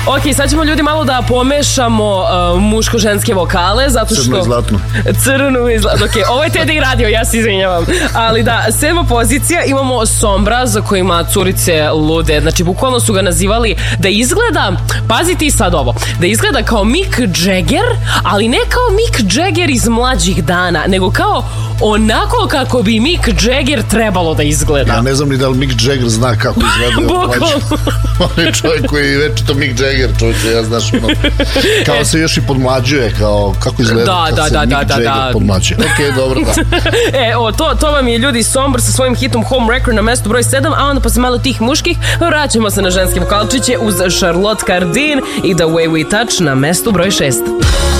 Ok, sad ćemo ljudi malo da pomešamo muško-ženske vokale, zato što... Crno i zlatno. Crno i zlatno, ok, ovo je Teddy radio, ja se izvinjavam. Ali da, 7. pozicija imamo Sombra, za kojima curice lude, znači bukvalno su ga nazivali da izgleda, pazi ti sad ovo, da izgleda kao Mick Jagger, ali ne kao Mick Jagger iz mlađih dana, nego kao onako kako bi Mick Jagger trebalo da izgleda. Ja ne znam ni da li Mick Jagger zna kako izgleda. Bukvalno. On je čovjek koji večito Mick Jagger, čovječe, ja znaš ono, kao se još i podmlađuje, kao kako izgleda kad se Mick Jagger podmlađuje. Ok, dobro, da. To vam je ljudi Sombra sa svojim hitom Home Record na mestu broj 7, a onda posle malo tih muških vraćamo se na ženske vokalčiće uz Charlotte Cardin i The Way We Touch na mestu broj 6.